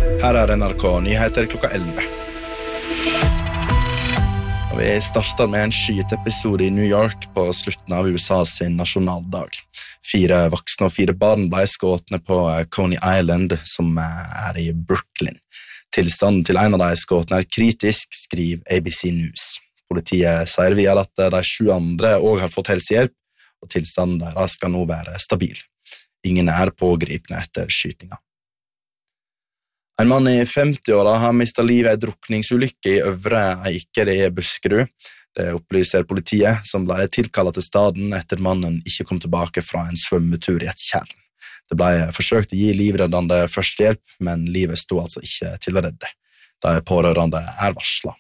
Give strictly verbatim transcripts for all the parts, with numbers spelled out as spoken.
Her er N R K Nyheter klokka elleve. Og vi starter med en skyteepisode i New York på slutten av U S A sin nasjonaldag. Fire voksne og fire barn ble skåtne på Coney Island, som er i Brooklyn. Tilstanden til en av de skåtne er kritisk, skriver A B C News. Politiet sier videre at de sju andre også har fått helsehjelp, og tilstanden deres skal nå være stabil. Ingen er pågripne etter skytinga. En mann i femti-åra har mistet livet i en drukningsulykke i Øvre Eiker i Buskerud. Det opplyser politiet, som ble tilkallet til staden etter mannen ikke kom tilbake fra en svømmetur i et tjern. Det ble forsøkt å gi livreddende førstehjelp, men livet sto altså ikke til å redde. De pårørende er varslet.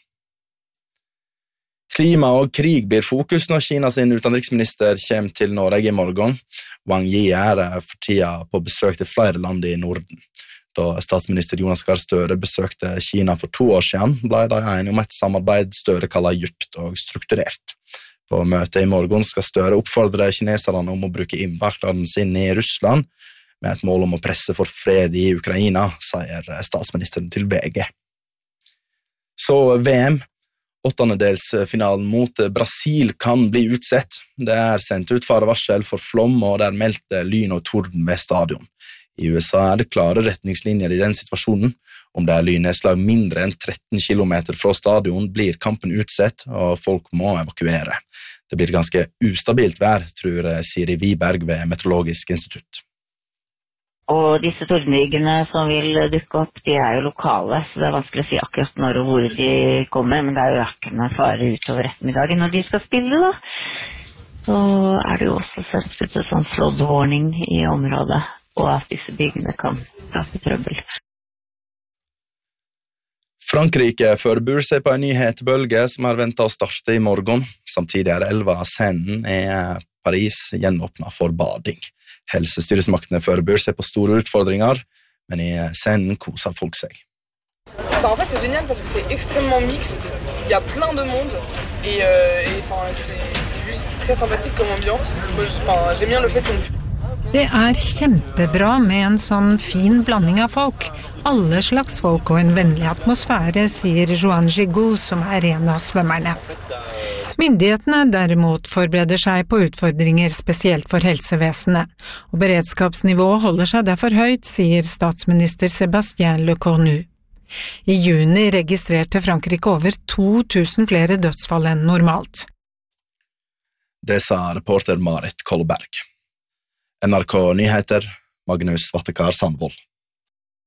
Klima og krig blir fokus når Kina sin utenriksminister kommer til Norge i morgen. Wang Yi er for tida på besøk til flere land i Norden. Da statsminister Jonas Gahr Støre besøkte Kina for to år siden, ble de enige om et samarbeid Støre kaller djupt og strukturert. På møtet i morgen skal Støre oppfordre kineserne om å bruke innvirkningen sin i Russland, med et mål om å presse for fred i Ukraina, sier statsministeren til V G. Så V M. Åttendedelsfinalen mot Brasil kan bli utsett. Det er sendt ut farevarsel for flom, og det er meldt lyn og torden ved stadion. I U S A er det klare retningslinjer i den situasjonen. Om det er lynnedslag mindre enn tretten kilometer fra stadion, blir kampen utsett, og folk må evakuere. Det blir ganske ustabilt vær, tror Siri Wiberg ved Meteorologisk institutt. Og disse tordenbygene som vil dukke opp, de er jo lokale, så det er vanskelig å si akkurat når og hvor de kommer, men det er jo økende fare utover ettermiddagen når de skal spille da. Så er det jo også sendt ut en sånn flood warning i området, og at disse byggene kan skape trøbbel. Frankrike forbereder seg på en ny hetebølge som er ventet å starte i morgen. Samtidig er elva Seinen i Paris gjenåpnet for bading. Helsestyresmaktene forbereder seg på store utfordringer, men i Seinen koser folk seg. Bah, en fait, c'est génial parce que c'est extrêmement mixte. Il y a plein de monde et, euh, et enfin, c'est, c'est juste très sympathique comme ambiance. Moi, je, enfin, j'aime bien le fait qu'on... Det er kjempebra med en sånn fin blanding av folk. Alle slags folk og en vennlig atmosfære, sier Joan Gigot, som er en av svømmerne. Myndighetene derimot forbereder seg på utfordringer spesielt for helsevesenet, og beredskapsnivået holder seg derfor høyt, sier statsminister Sébastien Lecornu. I juni registrerte Frankrike over to tusen flere dødsfall enn normalt. Det sa reporter Marit Kolberg. N R K Nyheter, Magnus Vattekar Sandvold.